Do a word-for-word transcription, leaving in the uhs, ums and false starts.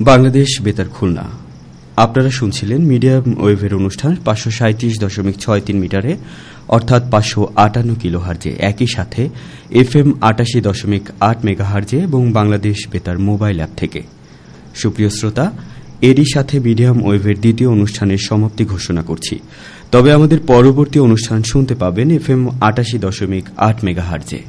বাংলাদেশ বেতার খুলনা। আপনারা শুনছিলেন মিডিয়াম ওয়েভের অনুষ্ঠান পাঁচশো সাঁত্রিশ দশমিক ছয় তিন মিটারে অর্থাৎ পাঁচশো আটান্ন কিলোহার্জে, একই সাথে এফ এম আটাশি দশমিক আট মেগাহার্জে এবং বাংলাদেশ বেতার মোবাইল অ্যাপ থেকে। সুপ্রিয় শ্রোতা, এরই সাথে মিডিয়াম ওয়েভের দ্বিতীয় অনুষ্ঠানের সমাপ্তি ঘোষণা করছি। তবে আমাদের পরবর্তী অনুষ্ঠান শুনতে পাবেন এফ এম আটাশি দশমিক আট মেগাহার্জে।